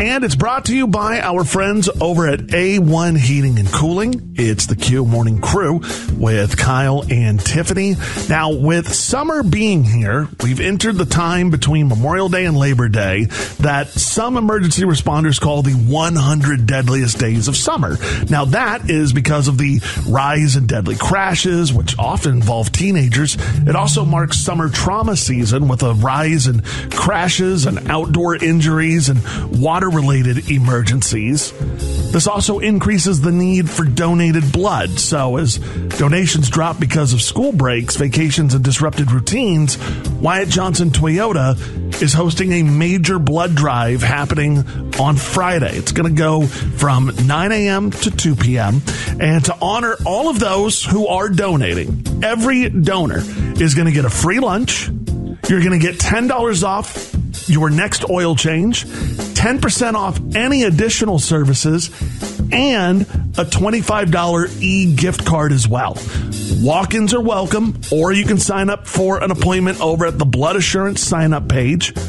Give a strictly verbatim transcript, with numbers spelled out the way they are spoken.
And it's brought to you by our friends over at A one Heating and Cooling. It's the Q Morning Crew with Kyle and Tiffany. Now, with summer being here, we've entered the time between Memorial Day and Labor Day that some emergency responders call the one hundred deadliest days of summer. Now, that is because of the rise in deadly crashes, which often involve teenagers. It also marks summer trauma season with a rise in crashes and outdoor injuries and water-related emergencies. This also increases the need for donated blood. So as donations drop because of school breaks, vacations, and disrupted routines, Wyatt Johnson Toyota is hosting a major blood drive happening on Friday. It's going to go from nine a.m. to two p.m. And to honor all of those who are donating, every donor is going to get a free lunch. You're going to get ten dollars off your next oil change, ten percent off any additional services, and a twenty-five dollars e-gift card as well. Walk-ins are welcome, or you can sign up for an appointment over at the Blood Assurance sign-up page.